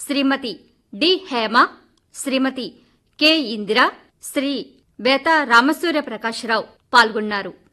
శ్రీమతి D Hema, శ్రీమతి K Indira, Shri Betha Ramasurya Prakasarao పాల్గొన్నారు.